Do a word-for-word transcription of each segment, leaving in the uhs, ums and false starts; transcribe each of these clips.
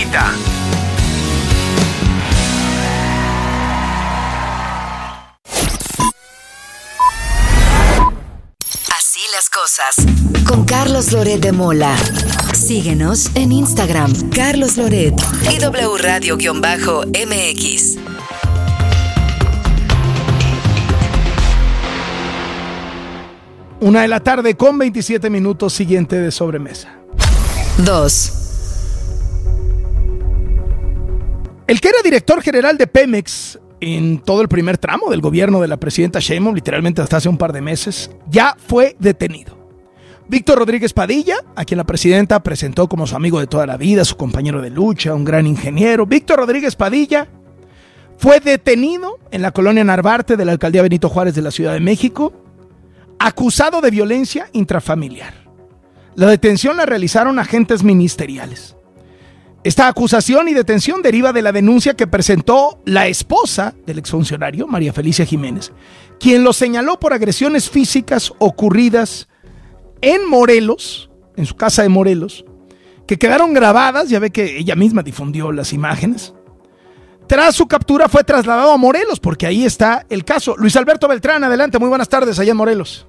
treinta. Así las cosas. Con Carlos Loret de Mola. Síguenos en Instagram, Carlos Loret y W Radio-M X. Una de la tarde con veintisiete minutos, siguiente de sobremesa. Dos. El que era director general de Pemex en todo el primer tramo del gobierno de la presidenta Sheinbaum, literalmente hasta hace un par de meses, ya fue detenido. Víctor Rodríguez Padilla, a quien la presidenta presentó como su amigo de toda la vida, su compañero de lucha, un gran ingeniero. Víctor Rodríguez Padilla fue detenido en la colonia Narvarte de la alcaldía Benito Juárez de la Ciudad de México, acusado de violencia intrafamiliar. La detención la realizaron agentes ministeriales. Esta acusación y detención deriva de la denuncia que presentó la esposa del exfuncionario, María Felicia Jiménez, quien lo señaló por agresiones físicas ocurridas en Morelos, en su casa de Morelos, que quedaron grabadas, ya ve que ella misma difundió las imágenes. Tras su captura fue trasladado a Morelos, porque ahí está el caso. Luis Alberto Beltrán, adelante, muy buenas tardes allá en Morelos.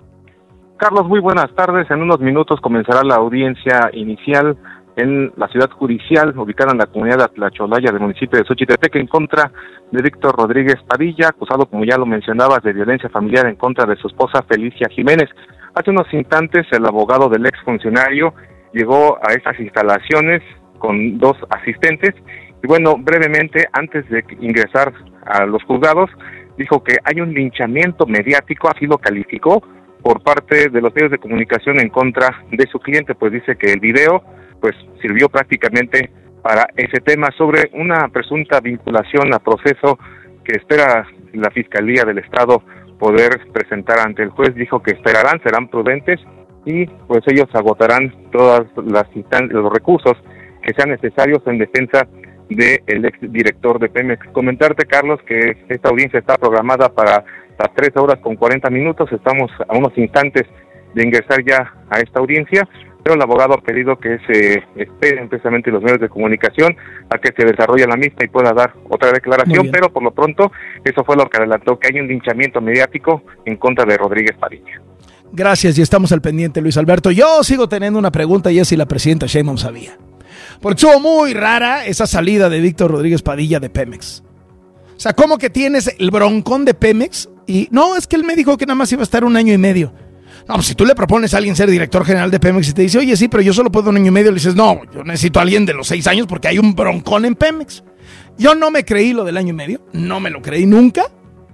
Carlos, muy buenas tardes. En unos minutos comenzará la audiencia inicial en la ciudad judicial, ubicada en la comunidad de Atlacholaya del municipio de Xochitepec, en contra de Víctor Rodríguez Padilla, acusado, como ya lo mencionabas, de violencia familiar en contra de su esposa Felicia Jiménez. Hace unos instantes, el abogado del exfuncionario llegó a estas instalaciones con dos asistentes. Y bueno, brevemente, antes de ingresar a los juzgados, dijo que hay un linchamiento mediático, así lo calificó, por parte de los medios de comunicación en contra de su cliente, pues dice que el video pues sirvió prácticamente para ese tema, sobre una presunta vinculación a proceso que espera la Fiscalía del Estado poder presentar ante el juez. Dijo que esperarán, serán prudentes y pues ellos agotarán todas las instancias, los recursos que sean necesarios en defensa del ex director de Pemex. Comentarte, Carlos, que esta audiencia está programada para las tres horas con cuarenta minutos. Estamos a unos instantes de ingresar ya a esta audiencia, pero el abogado ha pedido que se esperen precisamente los medios de comunicación a que se desarrolle la misma y pueda dar otra declaración, pero por lo pronto eso fue lo que adelantó, que hay un linchamiento mediático en contra de Rodríguez Padilla. Gracias, y estamos al pendiente, Luis Alberto. Yo sigo teniendo una pregunta, y es si la presidenta Sheinbaum sabía. Porque estuvo muy rara esa salida de Víctor Rodríguez Padilla de Pemex. O sea, ¿cómo que tienes el broncón de Pemex? Y no, es que él me dijo que nada más iba a estar un año y medio. No, pues si tú le propones a alguien ser director general de Pemex y te dice, oye, sí, pero yo solo puedo un año y medio, le dices, no, yo necesito a alguien de los seis años porque hay un broncón en Pemex. Yo no me creí lo del año y medio, no me lo creí nunca,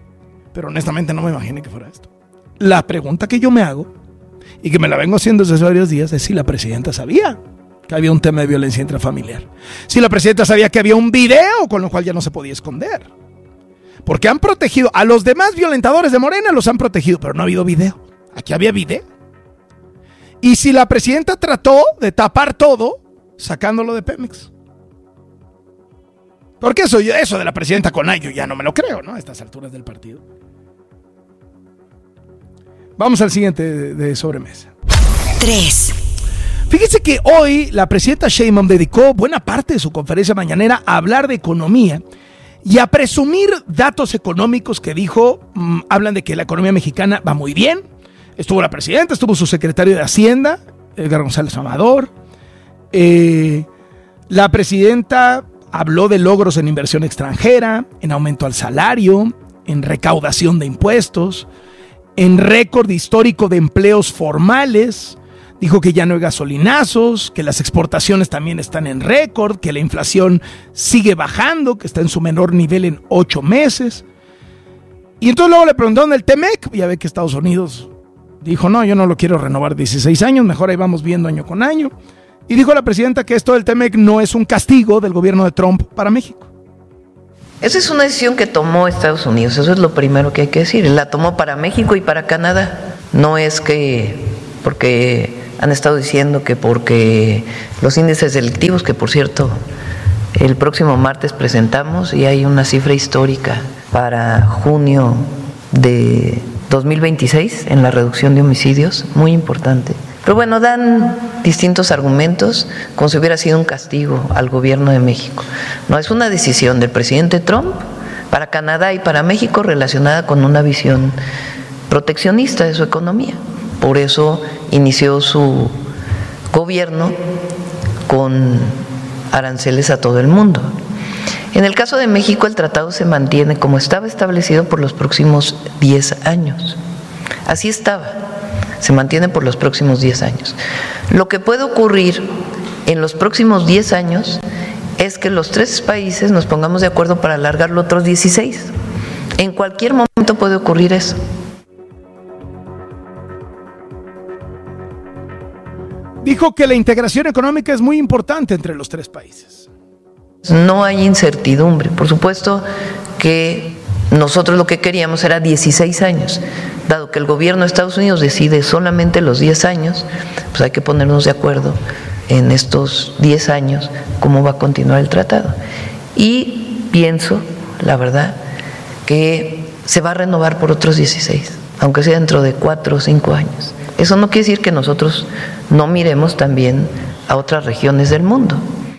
pero honestamente no me imaginé que fuera esto. La pregunta que yo me hago, y que me la vengo haciendo desde hace varios días, es si la presidenta sabía que había un tema de violencia intrafamiliar. Si la presidenta sabía que había un video con lo cual ya no se podía esconder. Porque han protegido a los demás violentadores de Morena, los han protegido, pero no ha habido video. Aquí había video. Y si la presidenta trató de tapar todo, sacándolo de Pemex. Porque eso, eso de la presidenta con yo ya no me lo creo, ¿no? A estas alturas del partido. Vamos al siguiente de, de sobremesa. Tres. Fíjese que hoy la presidenta Sheinbaum dedicó buena parte de su conferencia mañanera a hablar de economía y a presumir datos económicos que dijo, mmm, hablan de que la economía mexicana va muy bien. Estuvo la presidenta, estuvo su secretario de Hacienda, Edgar González Amador. Eh, la presidenta habló de logros en inversión extranjera, en aumento al salario, en recaudación de impuestos, en récord histórico de empleos formales. Dijo que ya no hay gasolinazos, que las exportaciones también están en récord, que la inflación sigue bajando, que está en su menor nivel en ocho meses. Y entonces luego le preguntaron del Temec, ya ve que Estados Unidos dijo, no, yo no lo quiero renovar dieciséis años, mejor ahí vamos viendo año con año. Y dijo la presidenta que esto del Temec no es un castigo del gobierno de Trump para México. Esa es una decisión que tomó Estados Unidos, eso es lo primero que hay que decir. La tomó para México y para Canadá. No es que porque han estado diciendo que porque los índices delictivos, que por cierto el próximo martes presentamos y hay una cifra histórica para junio de dos mil veintiséis en la reducción de homicidios, muy importante. Pero bueno, dan distintos argumentos como si hubiera sido un castigo al gobierno de México. No, es una decisión del presidente Trump para Canadá y para México relacionada con una visión proteccionista de su economía. Por eso inició su gobierno con aranceles a todo el mundo. En el caso de México, el tratado se mantiene como estaba establecido por los próximos diez años. Así estaba, se mantiene por los próximos diez años. Lo que puede ocurrir en los próximos diez años es que los tres países nos pongamos de acuerdo para alargarlo otros dieciséis. En cualquier momento puede ocurrir eso. Dijo que la integración económica es muy importante entre los tres países. No hay incertidumbre. Por supuesto que nosotros lo que queríamos era dieciséis años. Dado que el gobierno de Estados Unidos decide solamente los diez años, pues hay que ponernos de acuerdo en estos diez años cómo va a continuar el tratado. Y pienso, la verdad, que se va a renovar por otros dieciséis, aunque sea dentro de cuatro o cinco años. Eso no quiere decir que nosotros no miremos también a otras regiones del mundo.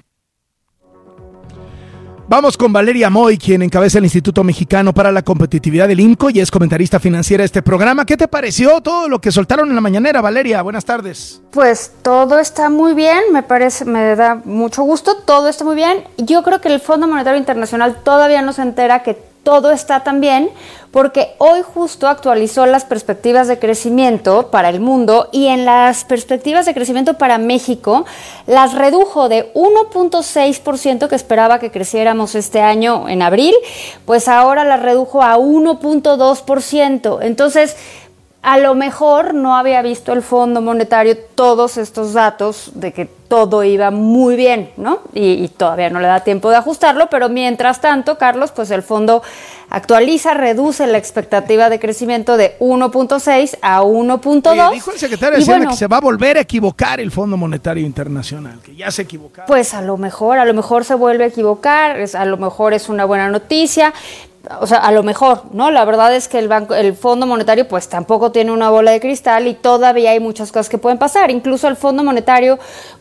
Vamos con Valeria Moy, quien encabeza el Instituto Mexicano para la Competitividad del INCO y es comentarista financiera de este programa. ¿Qué te pareció todo lo que soltaron en la mañanera, Valeria? Buenas tardes. Pues todo está muy bien, me parece, me da mucho gusto, todo está muy bien. Yo creo que el Fondo Monetario Internacional todavía no se entera que todo está tan bien, porque hoy justo actualizó las perspectivas de crecimiento para el mundo y en las perspectivas de crecimiento para México las redujo de uno punto seis por ciento que esperaba que creciéramos este año en abril, pues ahora las redujo a uno punto dos por ciento. Entonces, a lo mejor no había visto el Fondo Monetario todos estos datos de que todo iba muy bien, ¿no? Y, y todavía no le da tiempo de ajustarlo, pero mientras tanto, Carlos, pues el fondo actualiza, reduce la expectativa de crecimiento de uno punto seis a uno punto dos. Oye, dijo el secretario de Hacienda bueno, que se va a volver a equivocar el Fondo Monetario Internacional, que ya se equivocó. Pues a lo mejor, a lo mejor se vuelve a equivocar, es, a lo mejor es una buena noticia. O sea, a lo mejor, ¿no? La verdad es que el banco, el Fondo Monetario pues tampoco tiene una bola de cristal y todavía hay muchas cosas que pueden pasar. Incluso el Fondo Monetario,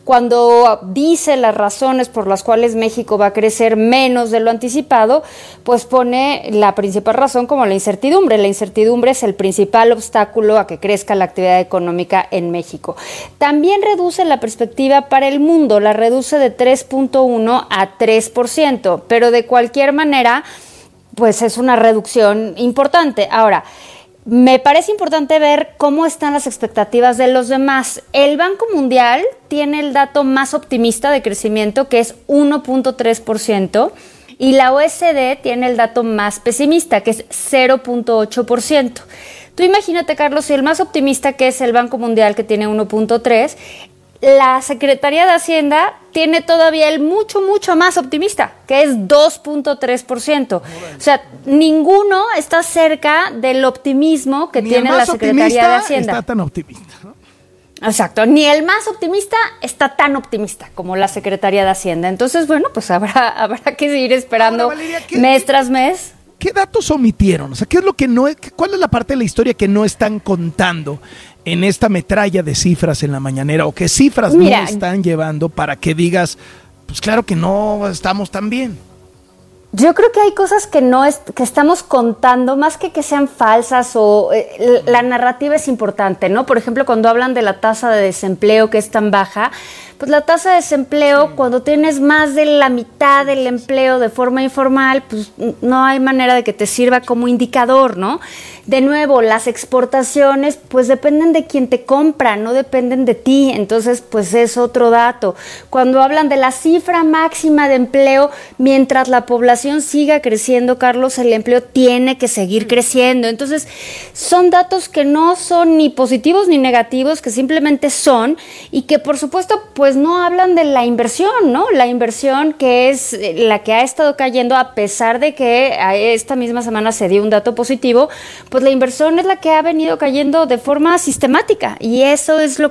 cuando dice las razones por las cuales México va a crecer menos de lo anticipado, pues pone la principal razón como la incertidumbre. La incertidumbre es el principal obstáculo a que crezca la actividad económica en México. También reduce la perspectiva para el mundo, la reduce de tres punto uno a tres por ciento, pero de cualquier manera pues es una reducción importante. Ahora, me parece importante ver cómo están las expectativas de los demás. El Banco Mundial tiene el dato más optimista de crecimiento, que es uno punto tres por ciento, y la O E C D tiene el dato más pesimista, que es cero punto ocho por ciento. Tú imagínate, Carlos, si el más optimista, que es el Banco Mundial, que tiene uno punto tres, la Secretaría de Hacienda tiene todavía el mucho, mucho más optimista, que es dos punto tres por ciento. O sea, ninguno está cerca del optimismo que Ni tiene la Secretaría de Hacienda. Está tan optimista, ¿no? Exacto, ni el más optimista está tan optimista como la Secretaría de Hacienda. Entonces, bueno, pues habrá, habrá que seguir esperando Ahora, Valeria, ¿qué, mes tras mes. ¿Qué datos omitieron? O sea, ¿qué es lo que no, cuál es la parte de la historia que no están contando en esta metralla de cifras en la mañanera, o qué cifras Mira, no están llevando para que digas, pues claro que no estamos tan bien? Yo creo que hay cosas que no es, que estamos contando, más que que sean falsas o eh, la narrativa es importante, ¿no? Por ejemplo, cuando hablan de la tasa de desempleo que es tan baja, pues la tasa de desempleo, sí. Cuando tienes más de la mitad del empleo de forma informal, pues no hay manera de que te sirva como indicador, ¿no? De nuevo, las exportaciones pues dependen de quien te compra, no dependen de ti, entonces pues es otro dato. Cuando hablan de la cifra máxima de empleo, mientras la población siga creciendo, Carlos, el empleo tiene que seguir creciendo. Entonces, son datos que no son ni positivos ni negativos, que simplemente son, y que por supuesto pues no hablan de la inversión, ¿no? La inversión que es la que ha estado cayendo, a pesar de que esta misma semana se dio un dato positivo, pues la inversión es la que ha venido cayendo de forma sistemática, y eso es lo que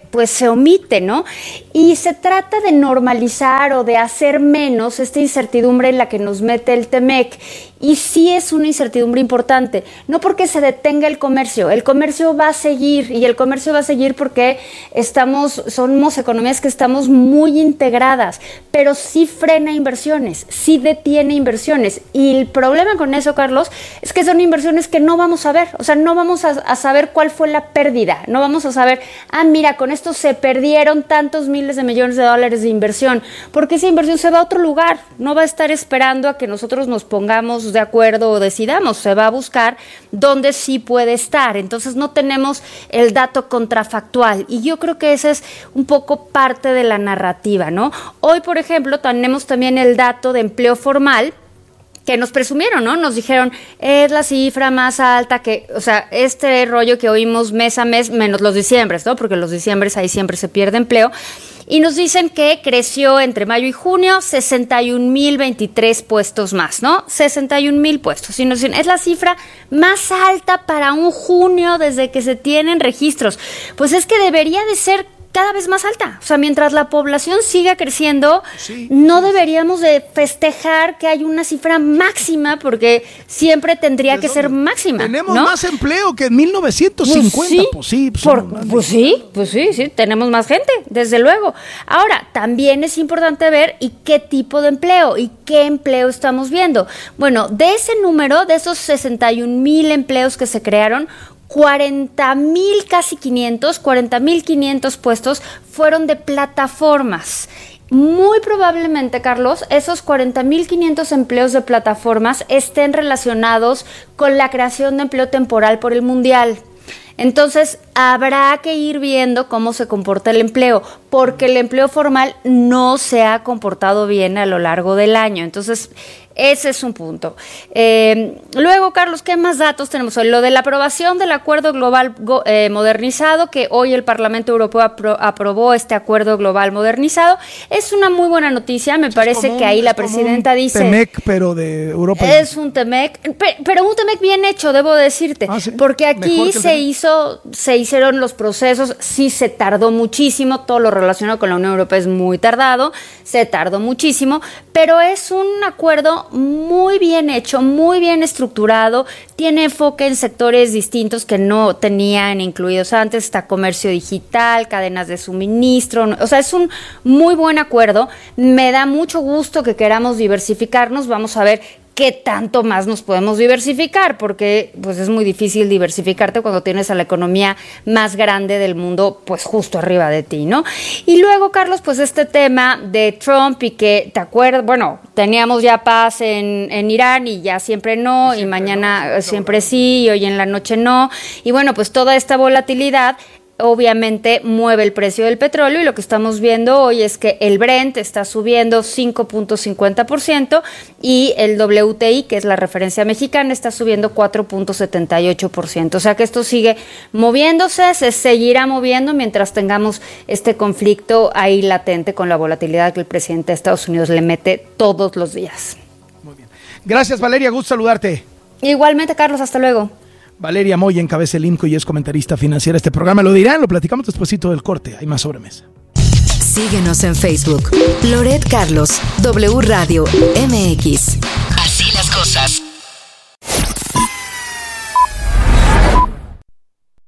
pues se omite, ¿no? Y se trata de normalizar o de hacer menos esta incertidumbre en la que nos mete el T-M E C. Y sí es una incertidumbre importante, no porque se detenga el comercio, el comercio va a seguir y el comercio va a seguir porque estamos, somos economías que estamos muy integradas, pero sí frena inversiones, sí detiene inversiones. Y el problema con eso, Carlos, es que son inversiones que no vamos a ver, o sea, no vamos a, a saber cuál fue la pérdida, no vamos a saber, ah, mira, con esto se perdieron tantos miles de millones de dólares de inversión, porque esa inversión se va a otro lugar, no va a estar esperando a que nosotros nos pongamos de acuerdo o decidamos, se va a buscar dónde sí puede estar. Entonces no tenemos el dato contrafactual y yo creo que esa es un poco parte de la narrativa, ¿no? Hoy, por ejemplo, tenemos también el dato de empleo formal que nos presumieron, ¿no? Nos dijeron, es la cifra más alta que, o sea, este rollo que oímos mes a mes, menos los diciembres, ¿no? Porque los diciembres ahí siempre se pierde empleo. Y nos dicen que creció entre mayo y junio sesenta y un mil veintitrés puestos más, ¿no? sesenta y un mil puestos. Y nos dicen, es la cifra más alta para un junio desde que se tienen registros. Pues es que debería de ser cada vez más alta. O sea, mientras la población siga creciendo, sí, no deberíamos de festejar que hay una cifra máxima, porque siempre tendría que ser máxima. Tenemos ¿no? más empleo que en mil novecientos cincuenta. Pues sí, pues, sí, pues, por, pues sí, pues sí, sí, tenemos más gente, desde luego. Ahora, también es importante ver y qué tipo de empleo y qué empleo estamos viendo. Bueno, de ese número, de esos sesenta y un mil empleos que se crearon, cuarenta mil, casi quinientos, cuarenta mil quinientos puestos fueron de plataformas. Muy probablemente, Carlos, esos cuarenta mil quinientos empleos de plataformas estén relacionados con la creación de empleo temporal por el Mundial. Entonces, habrá que ir viendo cómo se comporta el empleo, porque el empleo formal no se ha comportado bien a lo largo del año. Entonces, ese es un punto. Eh, luego, Carlos, ¿qué más datos tenemos hoy? Lo de la aprobación del Acuerdo Global go, eh, Modernizado, que hoy el Parlamento Europeo apro- aprobó este Acuerdo Global Modernizado. Es una muy buena noticia, me parece como que ahí un, la presidenta dice... T M E C, pero de Europa. Es un T M E C, pero un T M E C bien hecho, debo decirte, ah, ¿sí? Porque aquí se hizo, se hicieron los procesos, sí se tardó muchísimo, todo lo relacionado con la Unión Europea es muy tardado, se tardó muchísimo, pero es un acuerdo muy bien hecho, muy bien estructurado, tiene enfoque en sectores distintos que no tenían incluidos antes, está comercio digital, cadenas de suministro, o sea, es un muy buen acuerdo. Me da mucho gusto que queramos diversificarnos, vamos a ver qué tanto más nos podemos diversificar, porque pues es muy difícil diversificarte cuando tienes a la economía más grande del mundo pues justo arriba de ti, ¿no? Y luego, Carlos, pues este tema de Trump y que, ¿te acuerdas? Bueno, teníamos ya paz en, en Irán y ya siempre no, y, siempre y mañana no, siempre sí, y hoy en la noche no, y bueno, pues toda esta volatilidad obviamente mueve el precio del petróleo, y lo que estamos viendo hoy es que el Brent está subiendo cinco punto cincuenta por ciento y el W T I, que es la referencia mexicana, está subiendo cuatro punto setenta y ocho por ciento. O sea que esto sigue moviéndose, se seguirá moviendo mientras tengamos este conflicto ahí latente con la volatilidad que el presidente de Estados Unidos le mete todos los días. Muy bien. Gracias, Valeria, gusto saludarte. Igualmente, Carlos, hasta luego. Valeria Moy encabeza el I M C O y es comentarista financiera. Este programa lo dirán, lo platicamos despuesito del corte. Hay más sobremesa. Síguenos en Facebook. Loret Carlos, W Radio M X. Así las cosas.